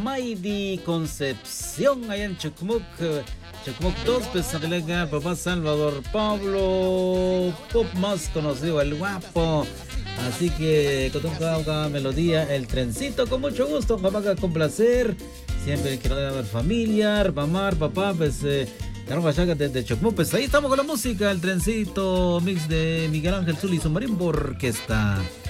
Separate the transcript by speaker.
Speaker 1: Maydi Concepción, allá en Chacmuc, Chacmuc 2, Pesadelaga, papá Salvador Pablo, Pop más conocido, el guapo. Así que con cada melodía, el trencito, con mucho gusto, papá, con placer. Siempre que no debe haber familiar, mamar, papá, pues, de Chocmuc, pues ahí estamos con la música, el trencito, mix de Miguel Ángel Zuli y su marimba orquesta.